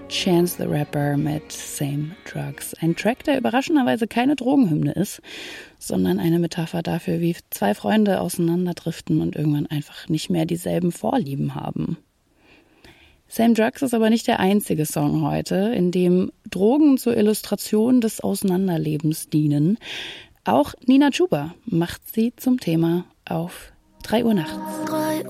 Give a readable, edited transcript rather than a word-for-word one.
Chance the Rapper mit Same Drugs. Ein Track, der überraschenderweise keine Drogenhymne ist, sondern eine Metapher dafür, wie zwei Freunde auseinanderdriften und irgendwann einfach nicht mehr dieselben Vorlieben haben. Same Drugs ist aber nicht der einzige Song heute, in dem Drogen zur Illustration des Auseinanderlebens dienen. Auch Nina Chuba macht sie zum Thema auf 3 Uhr nachts.